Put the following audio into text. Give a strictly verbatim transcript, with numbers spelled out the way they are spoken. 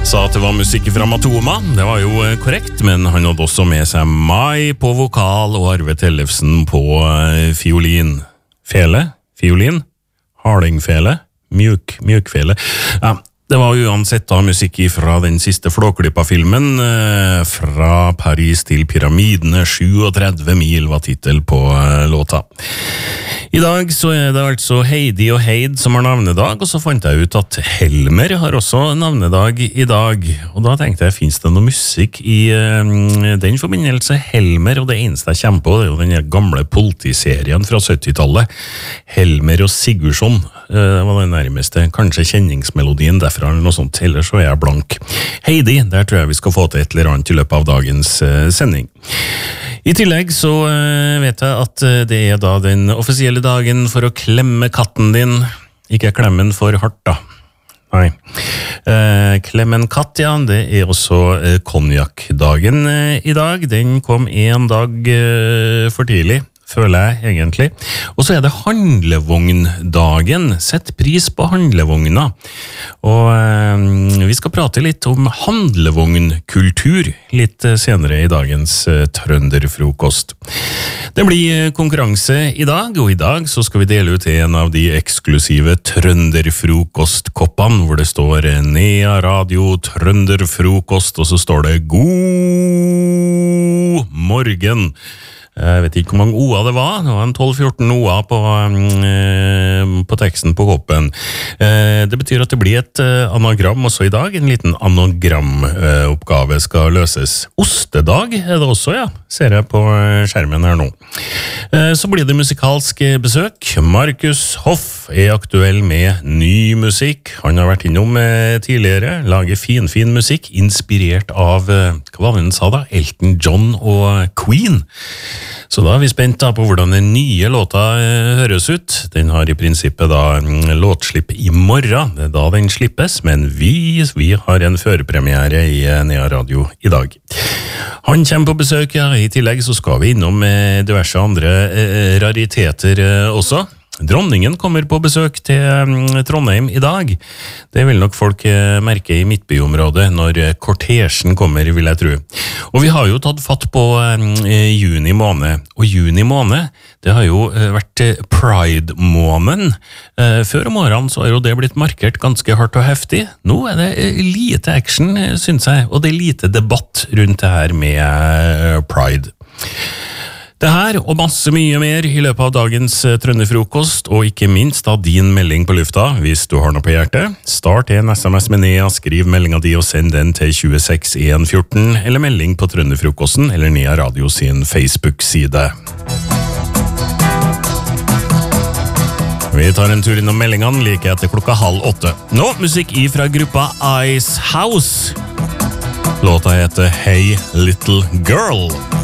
Sa at det var musikk fra Matoma, det var jo korrekt, men han hadde også med seg Mai på vokal og Arve Tellefsen på fiolin. Fele? Fiolin? Hardingfele? Mjuk, mjukfele? Ja, det var uansett da musikk fra den siste Flåklypa-filmen, fra Paris til Pyramidene, syttisju mil var titel på låta. I dag så er det altså Heidi og Heid som har navnedag, og så fant jeg ut at Helmer har også navnedag i dag. Og da tenkte jeg, finnes det noe musikk i uh, den forbindelse? Helmer, og det eneste jeg kommer på, det er jo den gamle politiserien fra syttitallet. Helmer og Sigurdsson uh, var den nærmeste, kanskje kjenningsmelodien derfra eller noe sånt, ellers så er jeg blank. Heidi, der tror jeg vi skal få til et eller annet i løpet av dagens uh, sending. I tillegg så uh, vet jeg at uh, det er da den offisielle dagen for å klemme katten din. Ikke klemmen for hardt da. Nei. Uh, klemmen katt, ja, det er også uh, konjakdagen uh, i dag. Den kom en dag uh, for tidlig, føler jeg egentlig. Og så er det handlevogndagen. Sett pris på handlevogna. Og eh, vi skal prate litt om handlevognkultur litt senere i dagens eh, trønderfrokost. Det blir konkurranse i dag, og i dag så skal vi dele ut en av de eksklusive trønderfrokostkoppene, hvor det står Nea Radio Trønderfrokost, og så står det God morgen. Jeg vet ikke hvor mange O-er det var, det var en tolv fjorten O-er på, eh, på teksten på koppen. Eh, det betyr at det blir et eh, anagram også i dag, en liten anagramoppgave eh, skal løses. Ostedag er det også, ja, ser jeg på skjermen her nå. Eh, så blir det musikalsk besøk. Markus Hoff er aktuell med ny musikk. Han har vært innom eh, tidligere, lager fin, fin musikk, inspirert av, eh, hva var det han sa da? Elton John og Queen. Så da er vi spent da på hvordan den nye låta eh, høres ut. Den har i prinsippet da mm, låtslipp i morgen, det er da den slippes, men vi, vi har en førpremiere i eh, Nea Radio i dag. Han kommer på besøk, ja, i tillegg så skal vi innom eh, diverse andre eh, rariteter eh, også. Dronningen kommer på besøk til Trondheim i dag. Det vil nok folk merke i Midtbyområdet når kortesjen kommer, vil jeg tro. Og vi har jo tatt fatt på eh, juni måned, og juni måned, det har jo vært Pride-måneden. Eh, før om årene så har jo det blitt markert ganske hardt og heftig. Nå er det lite action, synes jeg, og det er lite debatt rundt det her med Pride. Det her og masse mye mer i løpet av dagens trønderfrokost, og ikke minst da din melding på lufta, hvis du har noe på hjertet. Start en sms med Nea, skriv meldinga di og send den til to seks en ett fire, eller melding på Trønderfrokosten eller Nea Radio sin Facebook-side. Vi tar en tur innom meldingene like etter klokka halv åtte. Nå, musikk i fra gruppa Ice House. Låta heter Hey Little Girl.